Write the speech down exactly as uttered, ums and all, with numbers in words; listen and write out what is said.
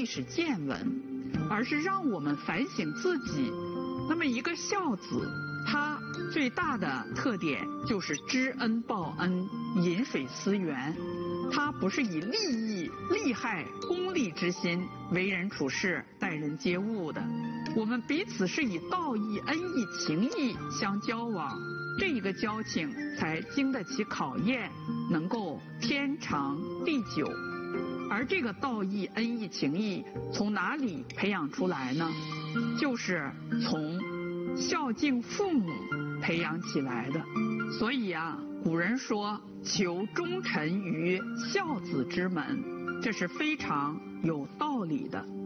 史见闻，而是让我们反省自己。那么一个孝子，他最大的特点就是知恩报恩、饮水思源。他不是以利益、利害、功利之心为人处事、待人接物的。我们彼此是以道义、恩义、情义相交往，这一个交情才经得起考验，能够天长地久。而这个道义、恩义、情义从哪里培养出来呢？就是从孝敬父母培养起来的。所以啊，古人说求忠臣于孝子之门，这是非常有道理的。